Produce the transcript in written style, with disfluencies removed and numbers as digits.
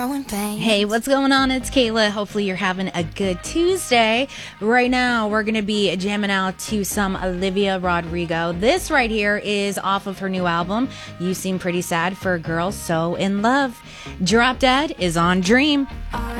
Hey, what's going on? It's Kayla. Hopefully you're having a good Tuesday. Right now, we're going to be jamming out to some Olivia Rodrigo. This right here is off of her new album, You Seem Pretty Sad for a Girl So in Love. Drop Dead is on Dream.